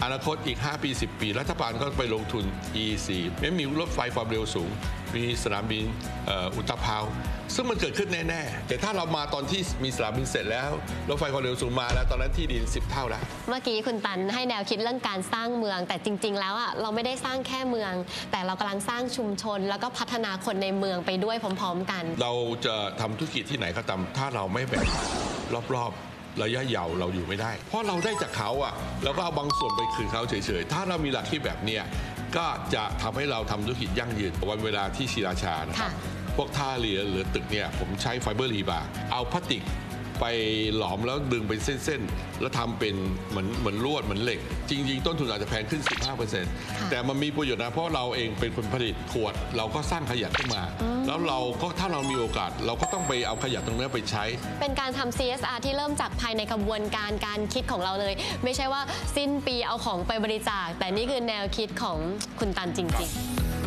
อนาคตอีก5 ปี 10 ปีรัฐบาลก็ไปลงทุน EEC ไม่มีรถไฟความเร็วสูงมีสนามบินอุตภาวซึ่งมันเกิดขึ้นแน่ๆแต่ถ้าเรามาตอนที่มีสนามบินเสร็จแล้วรถไฟความเร็วสูงมาแล้วตอนนั้นที่ดิน10 เท่าแล้วเมื่อกี้คุณตันให้แนวคิดเรื่องการสร้างเมืองแต่จริงๆแล้วเราไม่ได้สร้างแค่เมือง แต่เรากำลังสร้างชุมชนแล้วก็พัฒนาคนในเมืองไปด้วยพร้อมๆกันเราจะทำธุรกิจที่ไหนก็ตามถ้าเราไม่แบ่งรอบระยะยาวเราอยู่ไม่ได้เพราะเราได้จากเขาเราก็เอาบางส่วนไปคืนเขาเฉยๆถ้าเรามีหลักคิดแบบนี้ก็จะทำให้เราทำธุรกิจยั่งยืนวันเวลาที่ศรีราชานะครับพวกท่าเรือหรือตึกเนี่ยผมใช้ไฟเบอร์รีบาร์เอาพลาสติกไปหลอมแล้วดึงเป็นเส้นๆแล้วทำเป็นเหมือนลวดเหมือนเหล็กจริงๆต้นทุนอาจจะแพงขึ้น 15% แต่มันมีประโยชน์นะเพราะเราเองเป็นคนผลิตขวดเราก็สร้างขยะขึ้นมาแล้วเราก็ถ้าเรามีโอกาสเราก็ต้องไปเอาขยะตรงนี้ไปใช้เป็นการทำ CSR ที่เริ่มจากภายในกระบวนการการคิดของเราเลยไม่ใช่ว่าสิ้นปีเอาของไปบริจาคแต่นี่คือแนวคิดของคุณตันจริงๆ